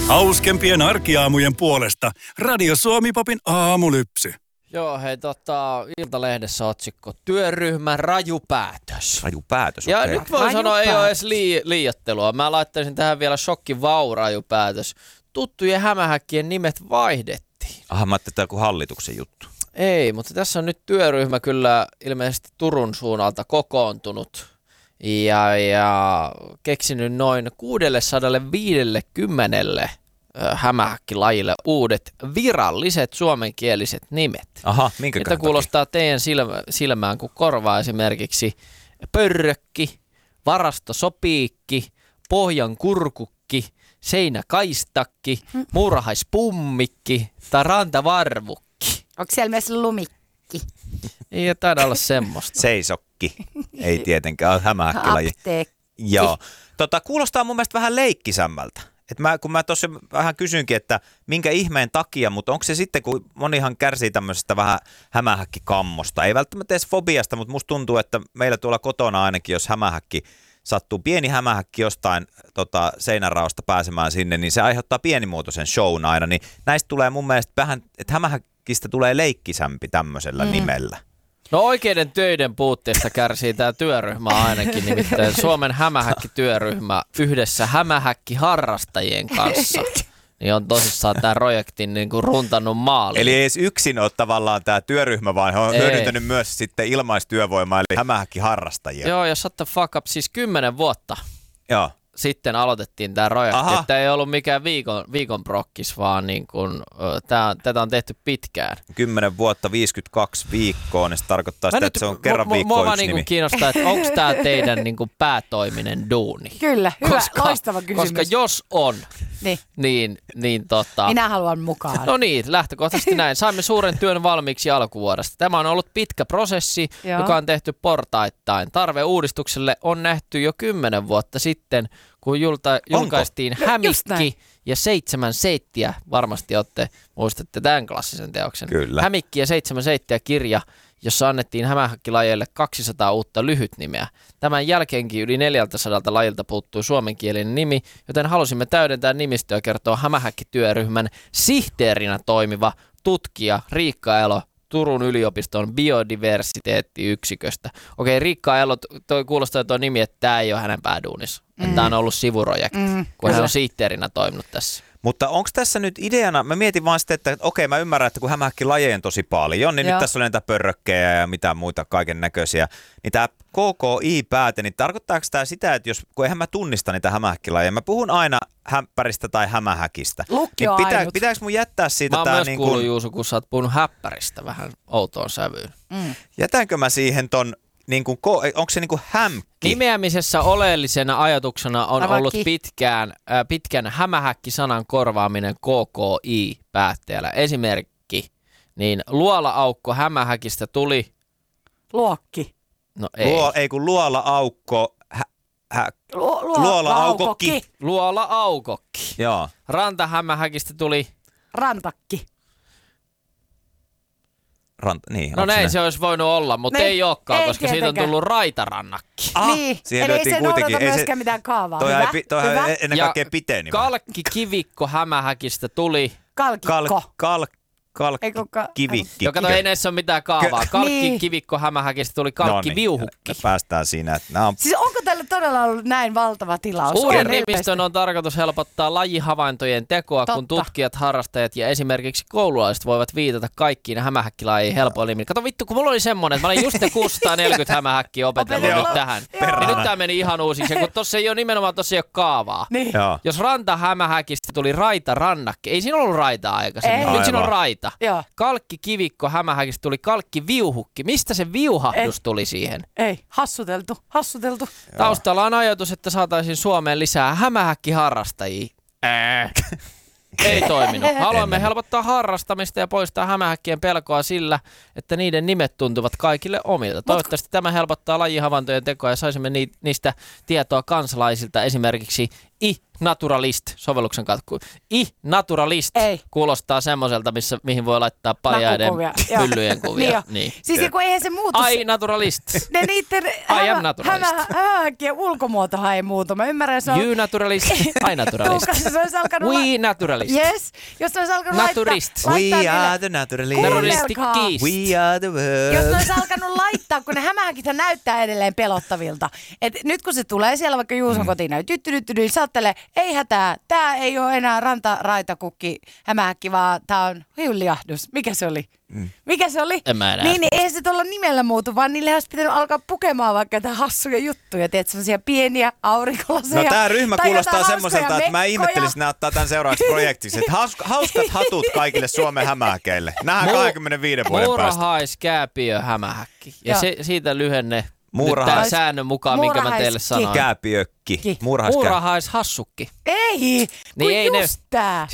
Hauskempien arkiaamujen puolesta Radio Suomi-popin aamulypsy. Joo, hei Iltalehdessä otsikko työryhmän raju päätös. Raju päätös, ja okei. nyt voin sanoa, ei ole edes liioittelua. Mä laittaisin tähän vielä raju päätös. Tuttujen hämähäkkien nimet vaihdettiin. Aha, mä ajattelin, että tämä on joku hallituksen juttu. Ei, mutta tässä on nyt työryhmä kyllä ilmeisesti Turun suunnalta kokoontunut ja keksinyt noin 650 hämähäkkilajille uudet viralliset suomenkieliset nimet. Aha, minkä Mitä kuulostaa teidän silmään, kun korvaa esimerkiksi pörrökki, varastosopiikki, pohjan kurkukki, seinäkaistakki, muurahaispummikki tai rantavarvukki. Onko siellä myös lumikki? Ei taida olla semmoista. Seisokki. Ei tietenkään, hämähäkkilaji. Apteekki. Joo. Kuulostaa mun mielestä vähän leikkisämmältä. Kun mä tuossa vähän kysynkin, että minkä ihmeen takia, mutta onko se sitten, kun monihan kärsii tämmöisestä vähän hämähäkkikammosta. Ei välttämättä edes fobiasta, mutta musta tuntuu, että meillä tuolla kotona ainakin, jos hämähäkki sattuu, pieni hämähäkki jostain seinänraosta pääsemään sinne, niin se aiheuttaa pienimuotoisen shown aina. Niin näistä tulee mun mielestä vähän, että hämähäkkistä tulee leikkisämpi tämmöisellä nimellä. No oikeiden töiden puutteesta kärsii tämä työryhmä ainakin, nimittäin Suomen hämähäkkityöryhmä yhdessä hämähäkkiharrastajien kanssa. Niin on tosissaan tämän projektin niin kuin runtannut maaliin. Eli ei edes yksin ole tavallaan tämä työryhmä, vaan he on hyödyntänyt myös sitten ilmaistyövoimaa, eli hämähäkkiharrastajia. Joo, ja shut the fuck up, siis 10 vuotta. Joo. Sitten aloitettiin tämä projekti, että ei ollut mikään viikon prokkis, vaan niin kuin, tätä on tehty pitkään. 10 vuotta, 52 viikkoa, niin se tarkoittaa sitä, että se on kerran viikkoa mua yksi niin nimi. Kiinnostaa, että onko tämä teidän niin kuin päätoiminen duuni? Kyllä, hyvä, loistava kysymys. Koska jos on, niin minä haluan mukaan. No niin, lähtökohtaisesti näin. Saimme suuren työn valmiiksi alkuvuodesta. Tämä on ollut pitkä prosessi, joka on tehty portaittain. Tarve uudistukselle on nähty jo 10 vuotta sitten, kun julkaistiin Hämikki ja 7 seittiä. Varmasti muistatte tämän klassisen teoksen. Kyllä. Hämikki ja 7 seittiä -kirja, jossa annettiin hämähäkkilajeille 200 uutta lyhytnimeä. Tämän jälkeenkin yli 400 lajilta puuttui suomenkielinen nimi, joten halusimme täydentää nimistöä ja kertoa hämähäkkityöryhmän sihteerinä toimiva tutkija Riikka Elo Turun yliopiston biodiversiteettiyksiköstä. Okei, Riikka Elo, kuulostaa tuo nimi, että tämä ei ole hänen pääduunissa. Tämä on ollut sivuprojekti, kun hän on sihteerinä toiminut tässä. Mutta onko tässä nyt ideana, mä mietin vaan sitten, että okei, mä ymmärrän, että kun hämähäkkilajeja on tosi paljon, niin nyt tässä on näitä pörrökkejä ja mitä muita kaiken näköisiä, niin tämä KKI-pääte, niin tarkoittaako tämä sitä, että kun eihän mä tunnista niitä hämähäkkilajeja, mä puhun aina häppäristä tai hämähäkistä, niin pitääkö mun jättää siitä mä tämä myös kuullut, Juuso, kun sä oot puhunut häppäristä vähän outoon sävyyn. Jätänkö mä siihen ton, niin kuin, onko se niin kuin hämkki? Nimeämisessä oleellisena ajatuksena on ollut pitkän hämähäkki-sanan korvaaminen KKI-päätteellä. Esimerkki, niin luola-aukko hämähäkistä tuli... Luokki. No ei. Luola-aukko... Luola-aukokki. Luola-aukokki. Joo. Rantahämähäkistä tuli... Rantakki. Niin, no näin se olisi voinut olla, mutta ei olekaan, koska siitä on tullut raitarannakki. Niin, eli ei se noudata myöskään mitään kaavaa. Toi on ennen kaikkea piteni. Kalkkikivikko hämähäkistä tuli... Kalkkikivikki. Joka ei näissä ole mitään kaavaa. Kalkkikivikko hämähäkistä tuli kalkkiviuhukki. Päästään siinä. Siis onko tällä todella ollut näin valtava tilaus? Uuden nimistön on tarkoitus helpottaa lajihavaintojen tekoa, kun tutkijat, harrastajat ja esimerkiksi koululaiset voivat viitata kaikkiin hämähäkkilajeihin helpoilla nimiin. Kato vittu, kun mulla oli semmoinen, että mä olin just ne 640 hämähäkkiä opetellut nyt tähän. Niin nyt tää meni ihan uusiksi, kun tossa ei ole nimenomaan tossa ei ole kaavaa. Niin. Jos rantahämähäkistä tuli raitarannakki, ei siinä ollut raitaa aikaisemmin, nyt siinä on raita. Joo. Kalkkikivikko hämähäkistä tuli kalkkiviuhukki. Mistä se viuhahdus tuli siihen? Ei, hassuteltu. Taustalla on ajatus, että saataisiin Suomeen lisää hämähäkkiharrastajia. Ei toiminut. Haluamme helpottaa harrastamista ja poistaa hämähäkkien pelkoa sillä, että niiden nimet tuntuvat kaikille omilta. Toivottavasti tämä helpottaa lajihavaintojen tekoa ja saisimme niistä tietoa kansalaisilta esimerkiksi iNaturalist-sovelluksen katku. iNaturalist Ei. kuulostaa semmoiselta, mihin voi laittaa paljaiden Nakukuvia, joo. myllyjen kuvia. Niin. Siis kun eihän se muutu. iNaturalist. Ne niitten I am naturalist. hämähäkkien ulkomuotohan ei muutu. Mä ymmärrän, se on... You naturalist, iNaturalist. Tuukas, se olisi alkanut... We naturalist. Yes, jos se olisi alkanut Naturist. We are the naturalists. Naturalistikkiist. We are the world. Jos ne olisi alkanut laittaa, kun ne hämähäkit näyttää edelleen pelottavilta. Et nyt kun se tulee siellä vaikka Juuson kotiin näin, niin sä ajattelee, ei hätää, tää ei ole enää rantaraitakukki hämähäkki, vaan tää on hiuliahdus. Mikä se oli? Mikä se oli? En mä enää. Niin ei se tuolla nimellä muutu, vaan niille olisi pitänyt alkaa pukemaan vaikka jotain hassuja juttuja. Tiedät, semmosia pieniä aurinkolaseja. No tää ryhmä tai kuulostaa jotain semmoiselta, hauskoja että mä mekkoja. ihmettelisin, että ne ottaa tämän seuraavaksi projektiksi. Että hauskat hatut kaikille Suomen hämähäkeille. Nähdään 25 vuoden päästä. Muurahaiskääpiö hämähäkki. Ja siitä lyhenne Muurahais- nyt säännön mukaan, minkä mä teille sanoin. Kääpiökki. Muurahaishassukki. Ei, kun Niin ei ne- just tää.